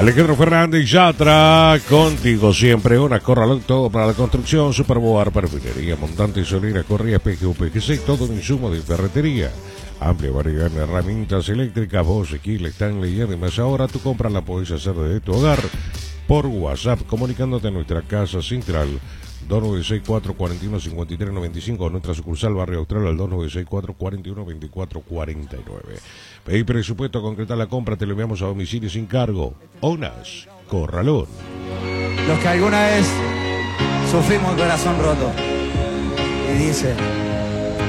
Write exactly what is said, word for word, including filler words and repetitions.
Alejandro Fernández Yatra, contigo siempre. Una Corralón, todo para la construcción. Superboar, perfilería, montante, solera, correa, P G U P G C, todo un insumo de ferretería. Amplia variedad de herramientas eléctricas, Bosch, Kiel, Stanley y además ahora tú compras la podés hacer desde tu hogar por WhatsApp, comunicándote a nuestra casa central dos nueve seis cuatro, cuatro uno, cinco tres nueve cinco, nuestra sucursal Barrio Austral al dos nueve seis cuatro, cuatro uno, dos cuatro cuatro nueve. Pedí presupuesto a concretar la compra, te lo enviamos a domicilio sin cargo. Onas Corralón. Los que alguna vez sufrimos el corazón roto y dice...